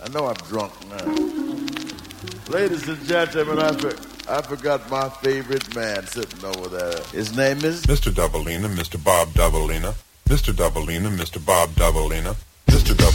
I know I'm drunk now. Ladies and gentlemen, I forgot my favorite man sitting over there. His name is Mr. Doubleina, Mr. Bob Doubleina. Mr. Doubleina, Mr. Bob Doubleina. Mr.